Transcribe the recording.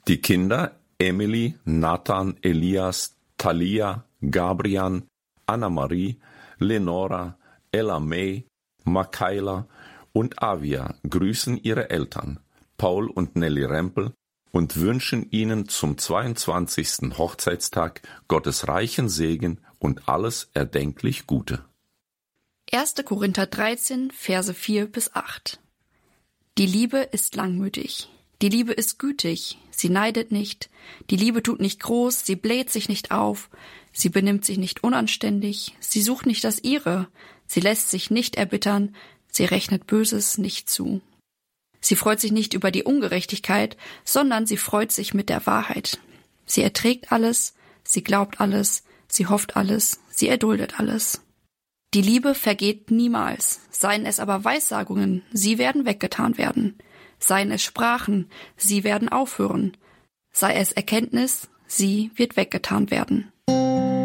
Die Kinder Emily, Nathan, Elias, Thalia, Gabriel, Anna-Marie, Lenora, Ella May, Makaila und Avia grüßen ihre Eltern, Paul und Nelly Rempel, und wünschen ihnen zum 22. Hochzeitstag Gottes reichen Segen und alles erdenklich Gute. 1. Korinther 13, Verse 4-8. Die Liebe ist langmütig. Die Liebe ist gütig. Sie neidet nicht. Die Liebe tut nicht groß. Sie bläht sich nicht auf. Sie benimmt sich nicht unanständig. Sie sucht nicht das Ihre. Sie lässt sich nicht erbittern. Sie rechnet Böses nicht zu. Sie freut sich nicht über die Ungerechtigkeit, sondern sie freut sich mit der Wahrheit. Sie erträgt alles, sie glaubt alles, sie hofft alles, sie erduldet alles. Die Liebe vergeht niemals, seien es aber Weissagungen, sie werden weggetan werden. Seien es Sprachen, sie werden aufhören. Sei es Erkenntnis, sie wird weggetan werden.